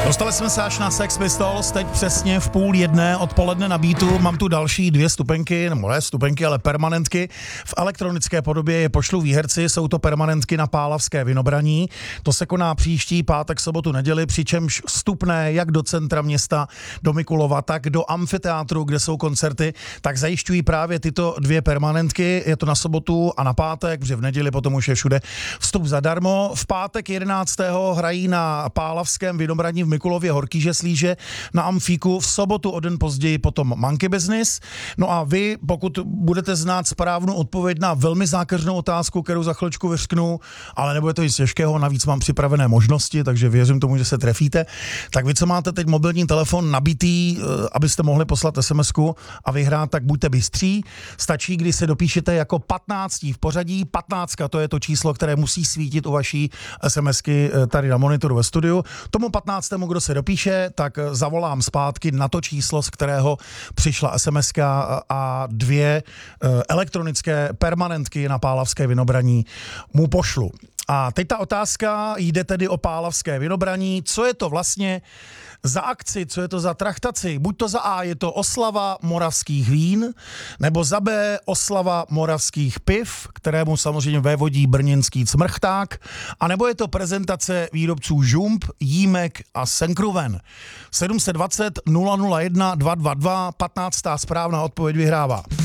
Dostali jsme se až na Sex Pistols, teď přesně v 12:30 odpoledne na Beatu. Mám tu další 2 stupenky, nebo ne stupenky, ale permanentky. V elektronické podobě je pošlu výherci, jsou to permanentky na Pálavské Vinobraní. To se koná příští pátek, sobotu, neděli, přičemž vstupné jak do centra města, do Mikulova, tak do amfiteátru, kde jsou koncerty, tak zajišťují právě tyto 2 permanentky. Je to na sobotu a na pátek, protože v neděli potom už je všude vstup zadarmo. V pátek 11. hrají na Pálavském Vinobraní v Mikulově Horkýže Slíže na Amfíku, v sobotu o den později potom Monkey Business. No a vy, pokud budete znát správnou odpověď na velmi zákeřnou otázku, kterou za chvíličku vyřknu, ale nebude to nic těžkého, navíc mám připravené možnosti, takže věřím tomu, že se trefíte, tak vy, co máte teď mobilní telefon nabitý, abyste mohli poslat SMS-ku a vyhrát, tak buďte bystří. Stačí, když se dopíšete jako 15. v pořadí. 15, to je to číslo, které musí svítit u vaší SMSky tady na monitoru ve studiu. Tomu 15. kdo se dopíše, tak zavolám zpátky na to číslo, z kterého přišla SMSka a 2 elektronické permanentky na Pálavské Vinobraní mu pošlu. A teď ta otázka jde tedy o Pálavské Vinobraní. Co je to vlastně za akci, co je to za trachtaci? Buď to za A je to oslava moravských vín, nebo za B oslava moravských piv, kterému samozřejmě vévodí brněnský cmrchták, a nebo je to prezentace výrobců Žump, Jímek a Senkruven. 720 001 222, 15. správná odpověď vyhrává.